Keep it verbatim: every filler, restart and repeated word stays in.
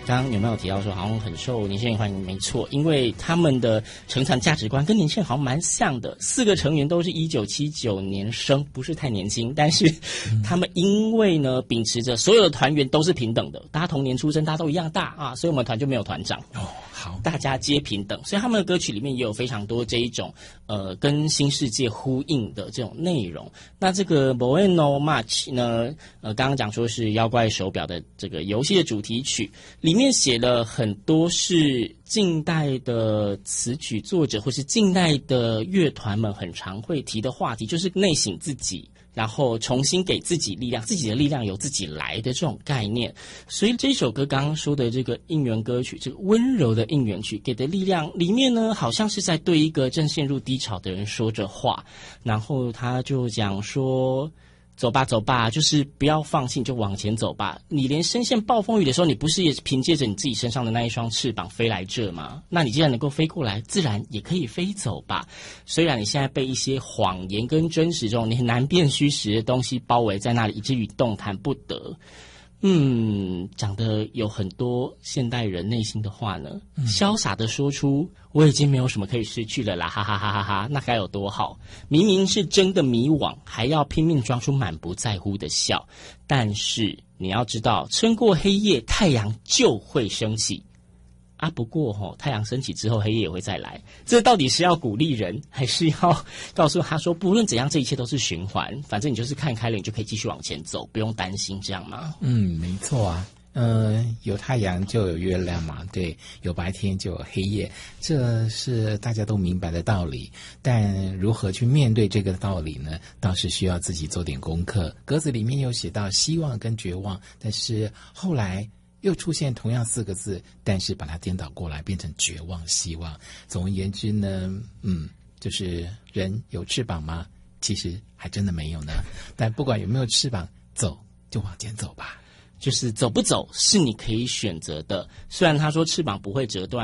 刚刚有没有提到说好像很受年轻人欢迎？没错，因为他们的成团价值观跟年轻人好像蛮像的。四个成员都是一九七九年生，不是太年轻，但是他们因为呢秉持着所有的团员都是平等的，大家同年出生，大家都一样大啊，所以我们团就没有团长哦。好，大家皆平等，所以他们的歌曲里面也有非常多这一种呃跟新世界呼应的这种内容。那这个 Bueno Match 呢，呃，刚刚讲说是妖怪手表的这个游戏的主题曲，里面写了很多是近代的词曲作者或是近代的乐团们很常会提的话题，就是内省自己，然后重新给自己力量，自己的力量由自己来的这种概念。所以这首歌刚刚说的这个应援歌曲，这个温柔的应援曲给的力量里面呢，好像是在对一个正陷入低潮的人说着话，然后他就讲说走吧走吧，就是不要放弃，就往前走吧。你连深陷暴风雨的时候，你不是也凭借着你自己身上的那一双翅膀飞来这吗？那你既然能够飞过来，自然也可以飞走吧。虽然你现在被一些谎言跟真实这种你很难辨虚实的东西包围在那里，以至于动弹不得。嗯，讲的有很多现代人内心的话呢，嗯、潇洒的说出我已经没有什么可以失去了啦，哈哈哈哈哈，那该有多好！明明是真的迷惘，还要拼命装出满不在乎的笑。但是你要知道，撑过黑夜，太阳就会升起。啊，不过齁、哦，太阳升起之后，黑夜也会再来。这到底是要鼓励人，还是要告诉他说，不论怎样，这一切都是循环，反正你就是看开了，你就可以继续往前走，不用担心，这样吗？ 嗯，没错啊。呃，有太阳就有月亮嘛，对，有白天就有黑夜，这是大家都明白的道理。但如何去面对这个道理呢？倒是需要自己做点功课。歌词里面有写到希望跟绝望，但是后来又出现同样四个字，但是把它颠倒过来变成绝望希望。总而言之呢，嗯，就是人有翅膀吗？其实还真的没有呢。但不管有没有翅膀，走就往前走吧。 就是走不走是你可以选择的。虽然他说翅膀不会折断，